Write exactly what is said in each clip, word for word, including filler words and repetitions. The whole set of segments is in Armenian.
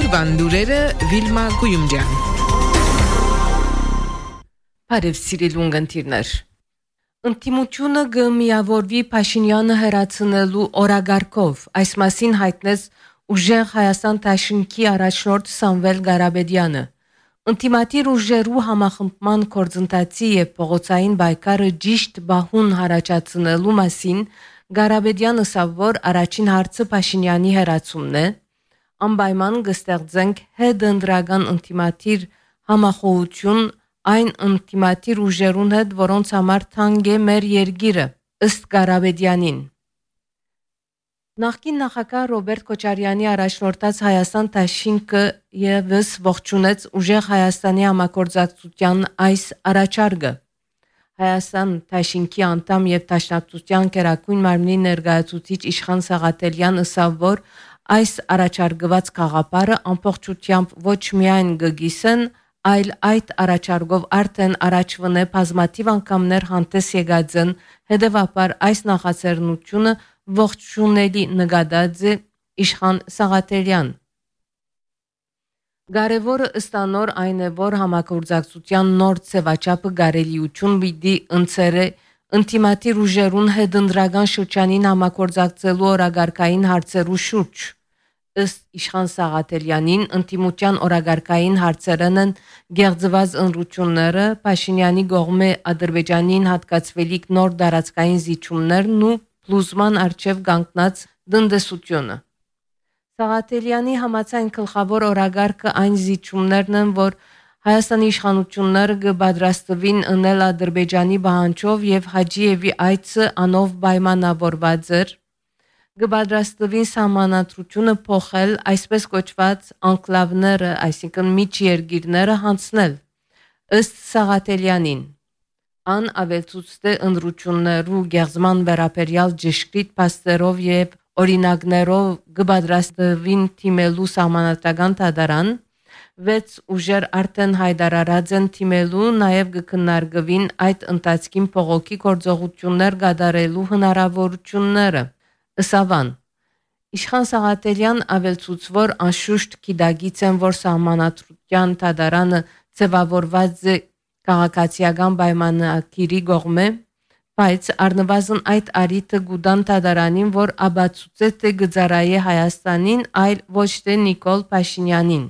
Օրվան լուրերը Վիլմա Գույումջյան։ Բարև սիրելի ունգընտիրներ։ Ընտիմությունը գմիավորվի Փաշինյանը հերացնելու օրագարկով, այս մասին հայտնեց Ուժեղ Հայաստան Դաշինքի առաջնորդ Սամվել Ղարաբեդյանը։ Ընտիմատիր ուժերու համախմբման կորձընթացի եւ փողոցային բայկարը ճիշտ բահուն հարաճացնելու մասին Ղարաբեդյանը ասավ, որ առաջին հարցը Փաշինյանի հերացումն է, անպայման կստեղծենք հետընտրական ընտիմատիր համախոհություն այն ընտիմատիր ուժերուն հետ, որոնց համար թանկ է մեր երկիրը, ըստ Ղարաբեդյանին։ Նախկին նախագահ Ռոբերտ Քոչարյանի առաջնորդած Հայաստան Դաշինքը եւս ողջունեց Ուժեղ Հայաստանի համագործակցության այս առաջարկը։ Հայաստան Դաշինքի անդամ եւ Դաշնակցության Գերագույն մարմնի ներկայացուցիչ Իշխան Սաղաթելյան ասավ, որ այս առաջարկված գաղափարը ամբողջությամբ ոչ միայն գգիսեն, այլ այդ առաջարկով արդեն առաջվնե բազմաթիվ անգամներ հանդես եկած են, հետևաբար այս նախաձեռնությունը ողջունելի նկատած է Իշխան Սաղաթելյան։ Կարևորը ըստանոր այն է, որ համագործակցության նոր ձևաչափը կարելիություն պիտի ընձեռե ընտիմատիր ուժերուն հետընտրական շրջանին համագործակցելու օրագարկային հարցերու շուրջ։ Ըստ Իշխան Սաղաթելյանին ընտիմության օրագարկային հարցերն են գեղձված ընտրությունները, Փաշինյանի կողմէ Ադրբեջանին հատկացվելիք նոր դարածքային զիջումներն ու փլուզման արչև կանգնած տնտեսությունը։ Սաղաթելյանի համաձայն գլխավոր օրագարկը այն զիջումներն են, որ Հայաստանի իշխանությունները կպատրաստվին ընել Ադրբեջանի պահանջով եւ Հաջիևի այցը անով պայմանավորված էր, կպատրաստվին սահմանադրությունը փոխել, այսպես կոչված անկլավները, այսինքն միջերգիրները հանձնել։ Ըստ Սաղաթելյանին, ան ավելցուց թե ընտրություններու գեղձման վերաբերյալ ճշգրիտ փաստերով եւ օրինակներով կպատրաստվին թիմելու սահմանադրական դատարան, վեց ուժեր արդեն հայտարարած են թիմելու, նաև կքննարկվին այդ ընթացքին փողոքի գործողություններ կատարելու հնարավորությունները։ Ըսավան Իշխան Սաղաթելյան ավելցուց, որ անշուշտ գիտագից են, որ սահմանադրության դատարանը ձևավորված է քաղաքացիական պայմանագիրի կողմէ, բայց առնվազն այդ արիթը գուդան դատարանին, որ աբացուցե թե գծարայե Հայաստանին, այլ ոչ թե Նիկոլ Փաշինյանին։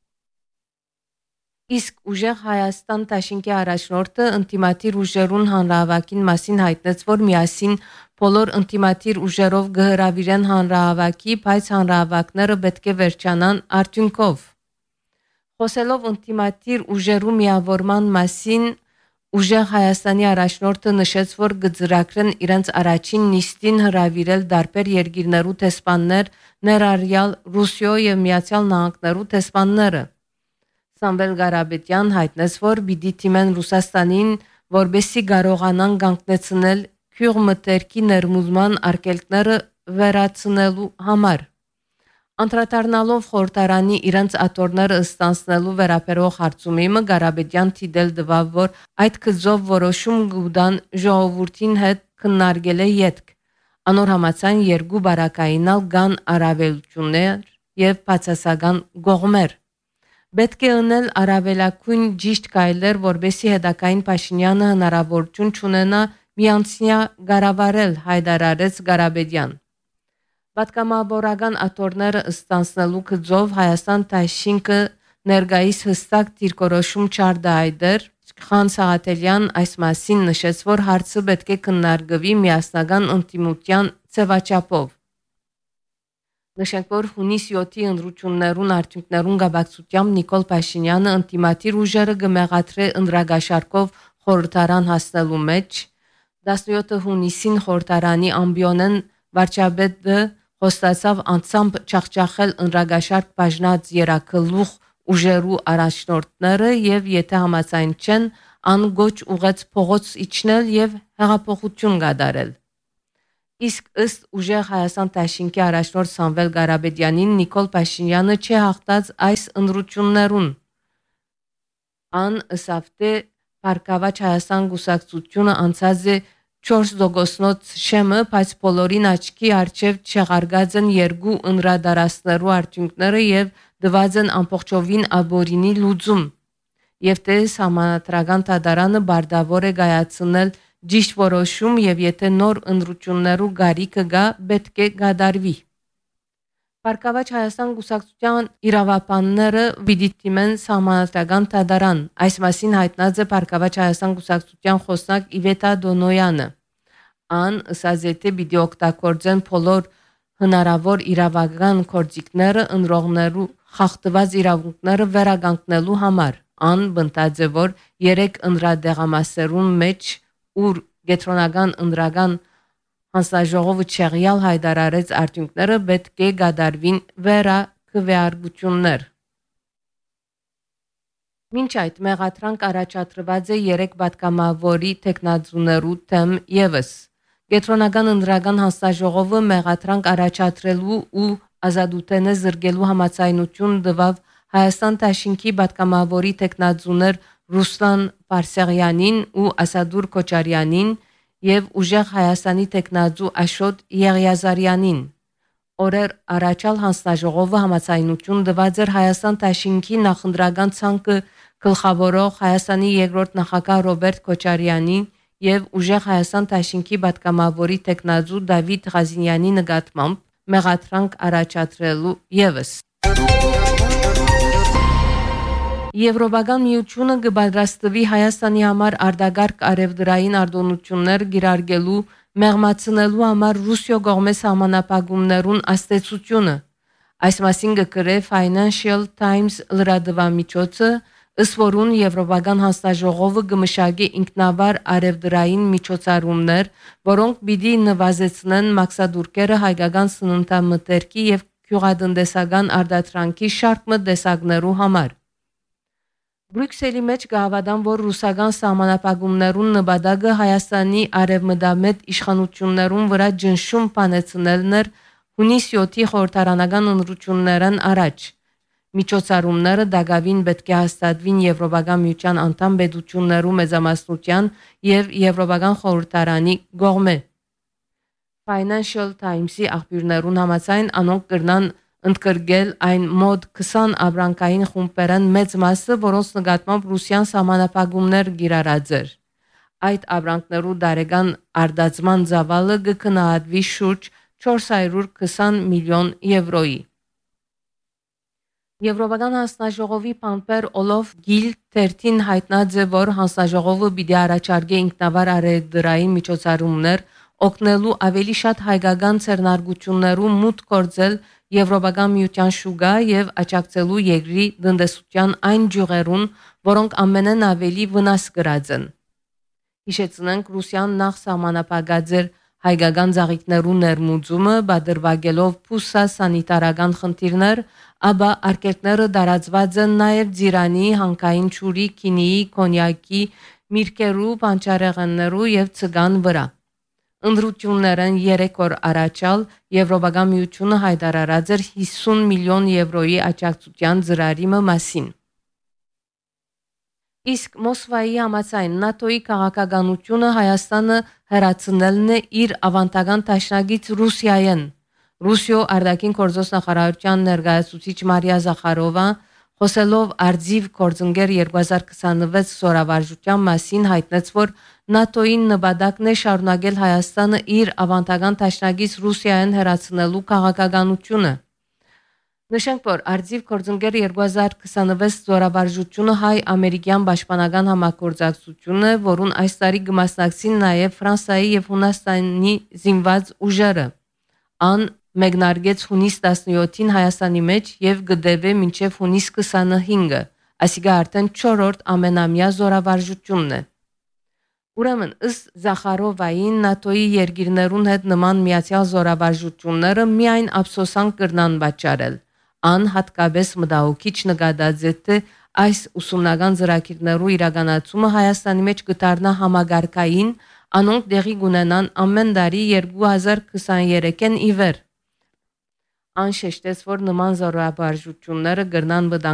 Իսկ Ուժեղ Հայաստան Դաշինքի առաջնորդը ընտիմատիր ուժերուն հանրահավաքին մասին հայտնեց, որ միասին բոլոր ընտիմատիր ուժերով կհրավիրեն հանրահավաքի, բայց հանրահավաքները պետք է վերջանան արդյունքով։ Խոսելով ընտիմատիր ուժերու միավորման մասին, Ուժեղ Հայաստանի առաջնորդը նշեց, որ կծրագրեն իրենց առաջին նիստին հրավիրել դարբեր երկիրներու տեսփաններ, ներառյալ Ռուսիո եւ Միացյալ Նահանգներու տեսփանները։ Սամվել Ղարաբեդյան հայտնեց, որ պիտի թիմեն Ռուսաստանին, որբեսի կարողանան կանգնեցնել քյուղ մտերքի ներմուծման արգելքները վերացնելու համար։ Անդրադառնալով խորհրդարանի իրենց աթոռները ստանցնելու վերաբերող հարցումիմը Ղարաբեդյան թիդել դվավ, որ այդ քզով որոշում գուդան ժողովրդին հետ քննարկել է ետք։ Անոր համաձայն երկու բարակայինալ կան առավելություններ եւ բացասական կողմեր։ Պետք է ընել առավելակույն ճիշտ կայլեր, որբեսի հետակային Փաշինյանը հնարավորություն չունենա միանցյա գարավարել, հայտարարեց Ղարաբեդյան։ Պատգամավորական աթոռները ստանցնելու գծով Հայաստան Դաշինքը ներկայիս հստակ դիրքորոշում չարդայդեր, Իշխան Սաղաթելյան այս մասին նշեց, որ հարցը պետք է քննարկվի միասնական ընտիմության ձևաչափով։ Նշենք, որ հունիս յոթի ընտրություններուն արդյունքներուն կապակցությամբ Նիկոլ Փաշինյանը ընտիմատիր ուժերը կմեղադրե ընտրագաշարքով խորհրդարան հասնելու մեջ, տասնյոթ հունիսին խորհրդարանի ամբիոնեն վարչապետը խոստացավ անցամբ չախճախել ընտրագաշարք բաժնած երակլուղ ուժերու առաջնորդները եւ եթե համաձայն չեն, ան գոչ ուղեց փողոց իջնել եւ հեղափոխություն կատարել։ Իսկ ըստ Ուժեղ Հայաստան Դաշինքի առաջնորդ Սամվել Ղարաբեդյանին Նիկոլ Փաշինյանը չի հաղթած այս ընտրություններուն։ Ան ըսավ թե Բարգավաճ Հայաստան գուսակցությունը անցած է չորս տոկոսնոց շեմը, բայց բոլորին աչքի առջև չեղարկած են երկու ընտրադարաշներու արդյունքները եւ դված են ամբողջովին աբորինի լուծում եւ թե համանատրական դատարանը բարդավոր է գայացնել ճիշտ որոշում եւ եթե նոր ընտրություններու գարիքը գա պետք է գադարվի։ Պարկավաճ Հայաստան գուսակցության իրավապանները պիտի դիմեն համանատրական դատարան, այս մասին հայտնած է Պարկավաճ Հայաստան գուսակցության խոսնակ Իվետա Դոնոյանը։ Ան ըսած եթե պիտի օգտագործեն բոլոր հնարավոր իրավական գործիքները ընտրողներու խախտված իրավունքները վերականգնելու համար։ Ան բնտած է որ երեք ընդրադեղամասերուն մեջ ուր գետրոնական ընդրական հանձնաժողովը չեղյալ հայտարարեց արդյունքները պետք է գադարվին վերա քվեարկություններ։ Մինչ այդ մեղադրանք առաջադրված է երեք պատգամավորի տեխնազուներու թեմ եւս։ Գետրոնական ընդրական հանձնաժողովը մեղադրանք առաջադրելու ու ազատութենը զրկելու համաձայնություն տվավ Հայաստան Դաշինքի պատգամավորի տեխնազուներ Ռուսլան Պարսեղյանին ու Ասադուր Քոչարյանին եւ ուժեղ Հայաստանի տեխնազու Աշոտ Եղիազարյանին։ Օրեր առաջալ հանձնաժողովը համաձայնություն տված էր Հայաստան Դաշինքի նախընտրական ցանկը գլխավորող Հայաստանի երկրորդ նախագահ Ռոբերտ Քոչարյանին եւ ուժեղ Հայաստան Դաշինքի պատգամավորի տեխնազու Դավիթ Ղազինյանի նկատմամբ մեղադրանք առաջադրելու եւս։ Եվրոպական միությունը կպատրաստվի Հայաստանի համար արտագարգ արևդրային արտոնություններ գիրարգելու մեղմացնելու համար Ռուսիո կողմէ սահմանափակումներուն աստեցությունը։ Այս մասին կգրե Financial Times լրատվամիջոցը, ըստ որուն Եվրոպական հանձնաժողովը կմշակի ինքնավար արևդրային միջոցառումներ, որոնք պիտի նվազեցնեն մաքսադուրկերը հայկական սննդամթերքի եւ գյուղատնտեսական արտադրանքի շարք տեսակներու համար։ Բրյուսելի մեջ կհավատան, որ ռուսական սահմանափակումներուն նպատակը Հայաստանի արևմտամետ իշխանություններուն վրա ջնշում բանեցնելն էր հունիս յոթի խորհրդարանական ընտրություններն առաջ։ Միջոցառումները դակավին պետք է հաստատվին Եվրոպական միության անդամ պետություններու մեծամասնության եւ Եվրոպական խորհրդարանի կողմէ։ Financial Times-ի աղբյուրներուն համաձայն անոնք կրնան ընդգրկել այն մոտ քսան ապրանքային խումբերեն մեծ մասը, որոնց նկատմամբ Ռուսիան սահմանափակումներ կիրառած էր։ Այդ ապրանքներու դարեգան արտադրման ծավալը կգնահատվի շուրջ չորս հարյուր քսան միլիոն եվրոյի։ Եվրոպական հանձնաժողովի փամփեր Օլոֆ Գիլ թերթին հայտնած է, որ հանձնաժողովը պիտի առաջարկի ինքնավար արևդրային միջոցառումներ օգնելու ավելի շատ հայկական ցերնարգություններու մուտք գործել Եվրոպական միության շուկա եւ աջակցելու երկրի տնտեսության այն ջուղերուն, որոնք ամենեն ավելի վնաս կրած են։ Հիշեցնենք Ռուսիան նախ սահմանափակած էր հայկական ծաղիկներու ներմուծումը, բادرվագելով փուսա սանիտարական խնդիրներ, ապա արկելքները տարածված են նաեւ Ձիրանի, հանքային ճուրի, քինիի, կոնյակի, միրգերու, բանջարեղեններու եւ ցգան վրա։ Ընդրություններն երեք օր առաջալ Եվրոպական միությունը հայտարարած էր հիսուն միլիոն եվրոյի աջակցության ծրարի մասին։ Իսկ Մոսկվայի համաձայն ՆԱՏՕ-ի քաղաքականությունը Հայաստանը հրացնելն է իր ավանդական դաշնակից Ռուսիայեն։ Ռուսիո արտաքին գործոս նախարարության ներկայացուցիչ Մարիա Զախարովա խոսելով արձիվ գործընկեր երկու հազար քսանվեց սորավարժության մասին հայտնեց, որ ՆԱՏՕ-ին նպատակն է շարունակել Հայաստանը իր ավանդական դաշնակից Ռուսիայեն հրացնելու քաղաքականությունը։ Նշենք, որ արձիվ գործընկեր երկու հազար քսանվեց սորավարժությունը հայ-ամերիկյան պաշտպանական համագործակցություն է, որուն այս տարի կմասնակցին նաև Ֆրանսիայի եւ Հունաստանի զինված ուժերը։ Ան մեկնարկեց հունիս տասնյոթին Հայաստանի մեջ եւ կդեվե մինչեւ հունիս քսանհինգը, այսինքն արդեն չորրորդ ամենամյա զորավարժությունն է։ Ուրեմն ըստ Զախարովային ՆԱՏՕ-ի երկիրներուն հետ նման միացյալ զորավարժությունները միայն ափսոսանք կրնան պատճառել։ Ան հատկապես մտահոգիչ նկատած է, թե այս ուսումնական ծրագիրներու իրականացումը Հայաստանի մեջ կդառնա համագարկային, անոնք դեղի կունենան ամեն տարի երկու հազար քսաներեքին ի վեր։ Ան շեշտեց, որ նման զորավարժությունները կրնան